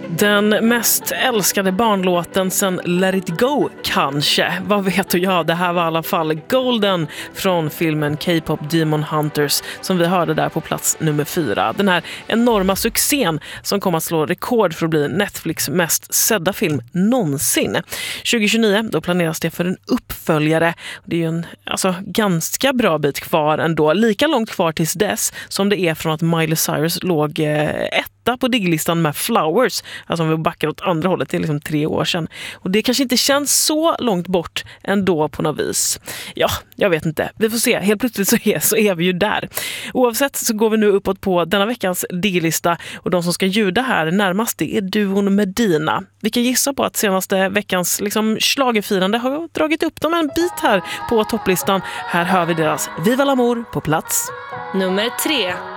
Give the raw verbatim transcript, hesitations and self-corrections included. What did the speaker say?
Den mest älskade barnlåten sen Let It Go, kanske. Vad vet jag? Det här var i alla fall Golden från filmen K-pop Demon Hunters som vi hörde där på plats nummer fyra. Den här enorma succén som kommer att slå rekord för att bli Netflix mest sedda film någonsin. tjugo tjugonio, då planeras det för en uppföljare. Det är ju en alltså, ganska bra bit kvar ändå. Lika långt kvar tills dess som det är från att Miley Cyrus låg eh, ett på diglistan med Flowers, alltså om vi backar åt andra hållet, det är liksom tre år sedan. Och det kanske inte känns så långt bort ändå på något vis. Ja, jag vet inte. Vi får se. Helt plötsligt så är, så är vi ju där. Oavsett så går vi nu uppåt på denna veckans digilista och de som ska ljuda här närmast det är duon Medina. Vi kan gissa på att senaste veckans liksom, schlagerfirande har dragit upp dem en bit här på topplistan. Här hör vi deras Viva l'Amour på plats nummer tre.